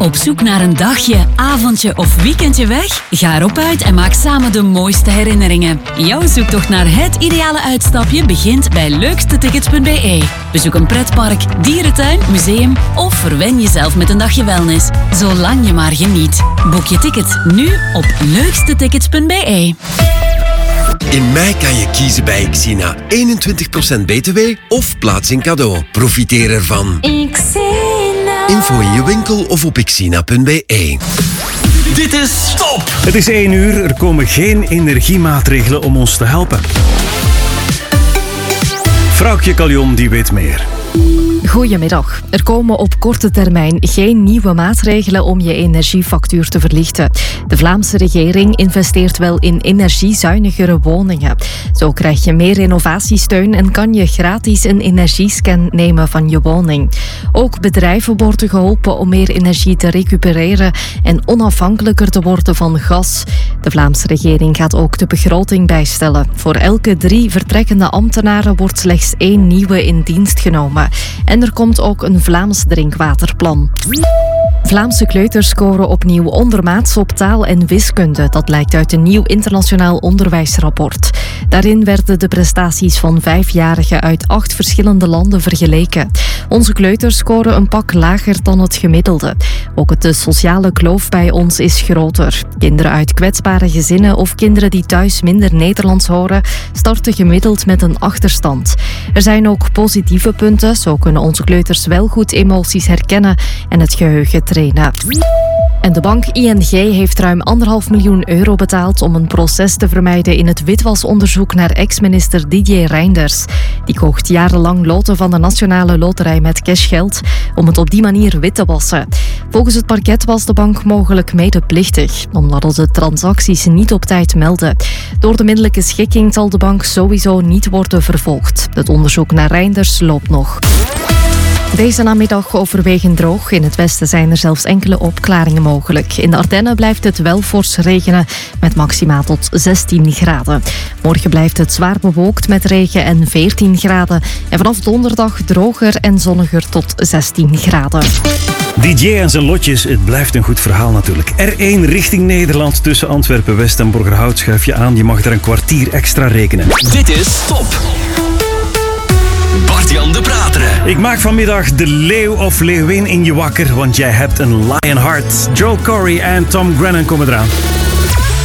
Op zoek naar een dagje, avondje of weekendje weg? Ga erop uit en maak samen de mooiste herinneringen. Jouw zoektocht naar het ideale uitstapje begint bij leukstetickets.be. Bezoek een pretpark, dierentuin, museum of verwen jezelf met een dagje wellness. Zolang je maar geniet. Boek je ticket nu op leukstetickets.be. In mei kan je kiezen bij Xina. 21% BTW of plaatsing cadeau. Profiteer ervan. Xina. Info in je winkel of op xina.be. Dit is Stop! Het is 1 uur, er komen geen energiemaatregelen om ons te helpen. Vrouwtje Kaljon die weet meer. Goedemiddag. Er komen op korte termijn geen nieuwe maatregelen om je energiefactuur te verlichten. De Vlaamse regering investeert wel in energiezuinigere woningen. Zo krijg je meer renovatiesteun en kan je gratis een energiescan nemen van je woning. Ook bedrijven worden geholpen om meer energie te recupereren en onafhankelijker te worden van gas. De Vlaamse regering gaat ook de begroting bijstellen. Voor elke 3 vertrekkende ambtenaren wordt slechts 1 nieuwe in dienst genomen. En er komt ook een Vlaams drinkwaterplan. Vlaamse kleuters scoren opnieuw ondermaats op taal en wiskunde. Dat blijkt uit een nieuw internationaal onderwijsrapport. Daarin werden de prestaties van 5-jarigen uit 8 verschillende landen vergeleken. Onze kleuters scoren een pak lager dan het gemiddelde. Ook de sociale kloof bij ons is groter. Kinderen uit kwetsbare gezinnen of kinderen die thuis minder Nederlands horen, starten gemiddeld met een achterstand. Er zijn ook positieve punten. Zo kunnen onze kleuters wel goed emoties herkennen en het geheugen trainen. En de bank ING heeft ruim €1,5 miljoen betaald om een proces te vermijden in het witwasonderzoek naar ex-minister Didier Reynders. Die kocht jarenlang loten van de Nationale Loterij met cashgeld om het op die manier wit te wassen. Volgens het parket was de bank mogelijk medeplichtig, omdat het de transacties niet op tijd meldde. Door de middelijke schikking zal de bank sowieso niet worden vervolgd. Het onderzoek naar Reynders loopt nog. Deze namiddag overwegend droog. In het westen zijn er zelfs enkele opklaringen mogelijk. In de Ardennen blijft het wel fors regenen met maxima tot 16 graden. Morgen blijft het zwaar bewolkt met regen en 14 graden. En vanaf donderdag droger en zonniger tot 16 graden. DJ en zijn lotjes, het blijft een goed verhaal natuurlijk. R1 richting Nederland tussen Antwerpen-West en Borgerhout schuif je aan. Je mag er een kwartier extra rekenen. Dit is Stop! Bart-Jan de Prateren. Ik maak vanmiddag de leeuw of leeuwin in je wakker, want jij hebt een lion heart. Joel Corey en Tom Grennan komen eraan.